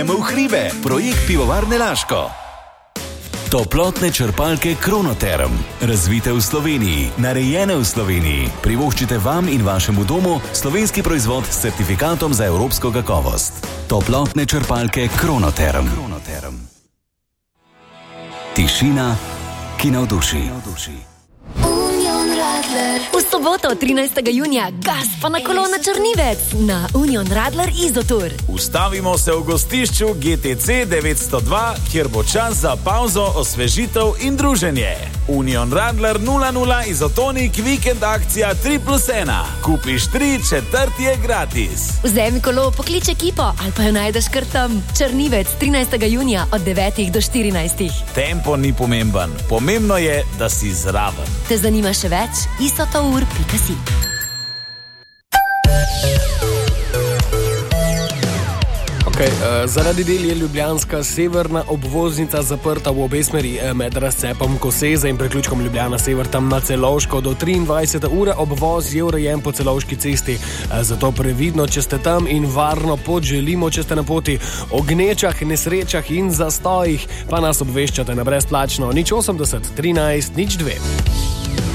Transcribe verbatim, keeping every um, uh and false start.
V hribe, projekt Pivovarne Laško. Toplotne črpalke Kronoterm. Razvite v Sloveniji, narejene v Sloveniji. Privoščite vam in vašemu domu slovenski proizvod s certifikatom za evropsko kakovost. Toplotne črpalke Kronoterm. Kronoterm. Tišina, ki navduši. V soboto, trinajstega junija, gas pa na kolo na Črnivec na Union Radler Izotur. Ustavimo se v gostišču G T C devetsto dva, kjer bo čas za pauzo, osvežitev in druženje. Union Radler nula nula Izotonik vikend akcija tri plus ena. Kupiš tri, četrti je gratis. Vzemi kolo, poklič ekipo ali pa jo najdeš kar tam. Črnivec, trinajstega junija od devetih do štirinajstih. Tempo ni pomemben, pomembno je, da si zraven. Te zanima še več? isotour pika si. Okay, uh, zaradi del je ljubljanska severna obvoznica zaprta v obe smeri med razcepom Koseze in priključkom Ljubljana Sever tam na Celovško do triindvajsete ure. Obvoz je urejen po Celovški cesti, uh, zato previdno, če ste tam in varno pot želimo, če ste na poti. O gnečah, nesrečah in zastojih pa nas obveščate na brezplačno nič osemdeset trinajst nič dve.